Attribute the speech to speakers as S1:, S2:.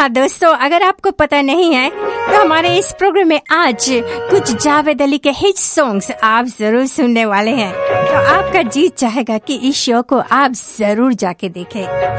S1: हाँ दोस्तों, अगर आपको पता नहीं है तो हमारे इस प्रोग्राम में आज कुछ जावेद अली के हिट सॉन्ग्स आप जरूर सुनने वाले हैं। तो आपका जी चाहेगा कि इस शो को आप जरूर जाके देखें।